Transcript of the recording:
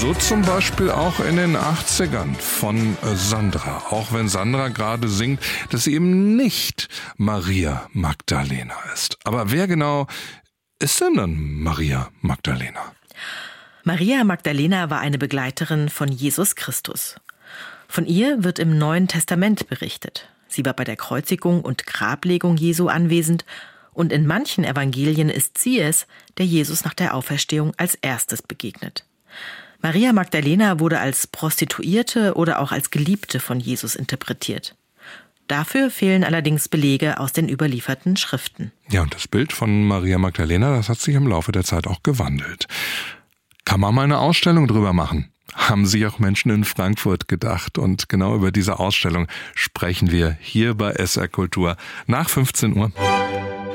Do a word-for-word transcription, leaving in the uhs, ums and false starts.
So zum Beispiel auch in den achtzigern von Sandra. Auch wenn Sandra gerade singt, dass sie eben nicht Maria Magdalena ist. Aber wer genau ist denn dann Maria Magdalena? Maria Magdalena war eine Begleiterin von Jesus Christus. Von ihr wird im Neuen Testament berichtet. Sie war bei der Kreuzigung und Grablegung Jesu anwesend und in manchen Evangelien ist sie es, der Jesus nach der Auferstehung als erstes begegnet. Maria Magdalena wurde als Prostituierte oder auch als Geliebte von Jesus interpretiert. Dafür fehlen allerdings Belege aus den überlieferten Schriften. Ja, und das Bild von Maria Magdalena, das hat sich im Laufe der Zeit auch gewandelt. Kann man mal eine Ausstellung drüber machen? Haben sich auch Menschen in Frankfurt gedacht. Und genau über diese Ausstellung sprechen wir hier bei S R Kultur nach fünfzehn Uhr.